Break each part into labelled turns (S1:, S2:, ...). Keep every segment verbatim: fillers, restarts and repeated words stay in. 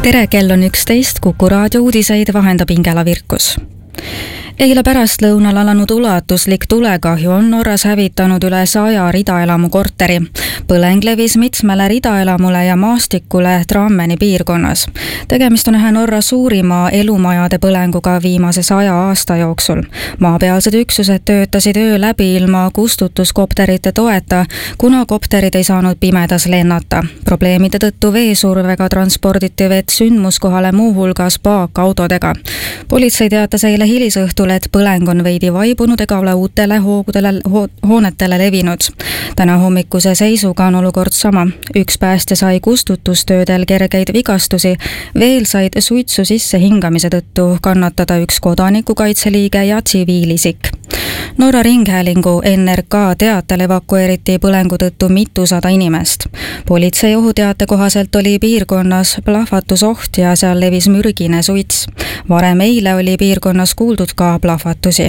S1: Tere, kell on üksteist, Kuku raadio uudiseid vahendab Ingela Virkus. Eile pärastlõunal alanud ulatuslik tulekahju on Norras hävitanud üle saja ridaelamu korteri. Põleng levis mitmele ridaelamule ja maastikule Drammeni piirkonnas. Tegemist on ühe Norra suurima elumajade põlenguga viimase saja aasta jooksul. Maapealsed üksused töötasid öö läbi ilma kustutuskopterite toeta, kuna kopterid ei saanud pimedas lennata. Probleemide tõttu veesurvega transporditi vett sündmuskohale muuhulgas paakautodega. Politsei teatas eile hilisõhtul, et põleng on veidi vaibunud ega ole uutele hoogudele, ho- hoonetele levinud. Täna hommikuse seisuga on olukord sama. Üks päästja sai kustutustöödel kergeid vigastusi, veel said suitsu sisse hingamise tõttu kannatada üks kodanikukaitseliige ja tsiviilisik. Norra Ringhäälingu N R K teatel evakueeriti põlengu tõttu mitusada inimest. Politsei ohuteate kohaselt oli piirkonnas plahvatusoht ja seal levis mürgine suits. Varem eile oli piirkonnas kuuldud ka plahvatusi.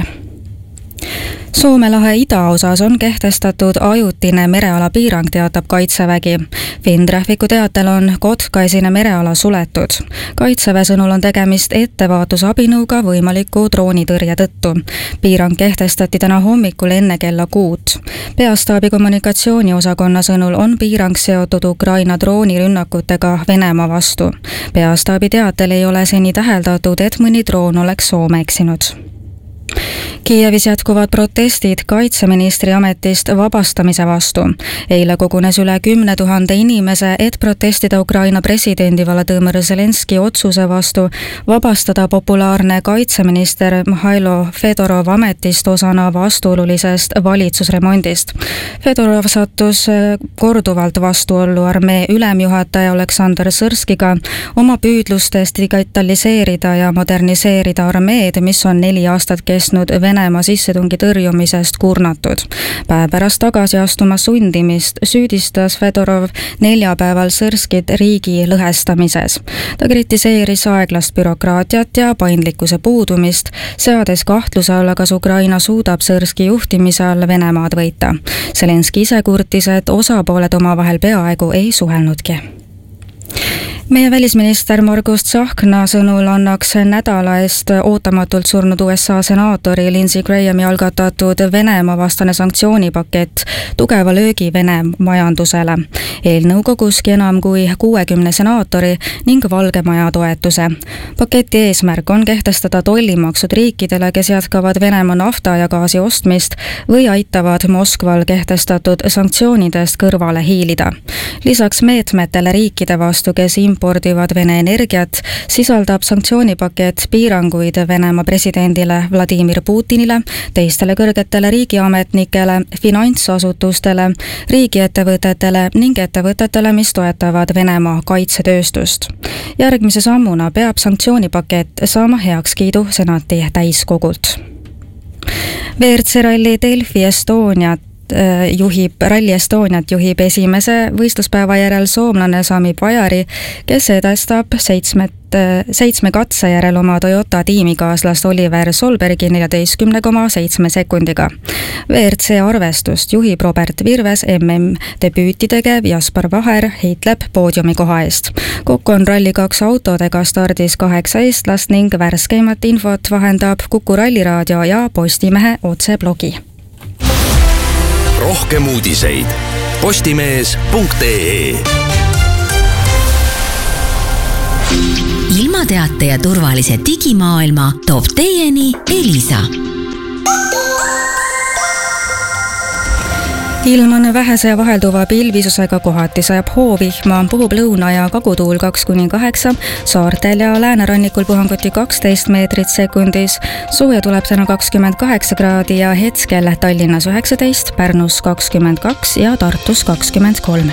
S1: Soome lahe idaosas on kehtestatud ajutine mereala piirang, teatab Kaitsevägi. Finntrafficu teatel on Kotkaisine mereala suletud. Kaitseväe sõnul on tegemist ettevaatusabinõuga võimaliku droonitõrje tõttu. Piirang kehtestati täna hommikul enne kella kuut. Peastaabi kommunikatsiooniosakonna sõnul on piirang seotud Ukraina droonirünnakutega Venemaa vastu. Peastaabi teatel ei ole seni täheldatud, et mõni droon oleks Soome eksinud. Kiievis jätkuvad protestid kaitseministri ametist vabastamise vastu. Eile kogunes üle kümne tuhande inimese, et protestida Ukraina presidendi Volodõmõr Zelenski otsuse vastu vabastada populaarne kaitseminister Mihhailo Fedorov ametist osana vastuolulisest valitsusremondist. Fedorov sattus korduvalt vastuollu armee ülemjuhataja Oleksandr Sõrskiga oma püüdlustest digitaliseerida ja moderniseerida armeed, mis on neli aastat kestnud Venemaa sissetungi tõrjumisest kurnatud. Päev pärast tagasi astuma sundimist süüdistas Fedorov neljapäeval Sõrskit riigi lõhestamises. Ta kritiseeris aeglast bürokraatiat ja paindlikkuse puudumist, seades kahtluse alla, kas Ukraina suudab Sõrski juhtimise all Venemaad võita. Zelenski ise kurtis, et osapooled omavahel peaaegu ei suhelnudki. Meie välisminister Margus Tsahkna sõnul annaks nädala eest ootamatult surnud U S A senaatori Lindsey Grahami algatatud Venemaa vastane sanktsioonipakett tugeva löögi Vene majandusele. Eelnõu koguski enam kui kuuekümne senaatori ning Valge Maja toetuse. Paketi eesmärk on kehtestada tollimaksud riikidele, kes jätkavad Venemaa nafta ja gaasi ostmist või aitavad Moskval kehtestatud sanktsioonidest kõrvale hiilida. Lisaks meetmetele riikide vastu, kes impordivad Vene energiat, sisaldab sanktsioonipakett piiranguid Venemaa presidendile Vladimir Putinile, teistele kõrgetele riigiametnikele, finantsasutustele, riigiettevõtetele ning ettevõtetele, mis toetavad Venemaa kaitsetööstust. Järgmise sammuna peab sanktsioonipakett saama heakskiidu senati täiskogult. V R C ralli Delfi Estoniat juhib, Rally Estoniat juhib esimese võistluspäeva järel soomlane Sami Pajari, kes edestab seitsme, seitsme katse järel oma Toyota tiimikaaslast Oliver Solbergi neljateistkümne koma seitsme sekundiga. V R C arvestust juhib Robert Virves, M M debüüti tegev Jaspar Vaher heitleb poodiumi koha eest. Kokku on ralli kaks autodega stardis kaheksa eestlast ning värskeimat infot vahendab Kuku ralliraadio ja Postimehe otseblogi.
S2: Rohkem uudiseid postimees punkt ee.
S3: Ilmateate ja turvalise digimaailma toob teieni Elisa.
S1: Ilm on vähese ja vahelduva pilvisusega, kohati sajab hoovihma, puhub lõuna ja kagutuul kaks kuni kaheksa, saartel ja läänerannikul puhanguti kaksteist meetrit sekundis, sooja tuleb täna kakskümmend kaheksa kraadi ja hetkel Tallinnas üheksateist, Pärnus kakskümmend kaks ja Tartus kakskümmend kolm.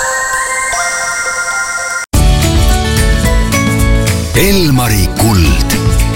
S2: Elmari kuld.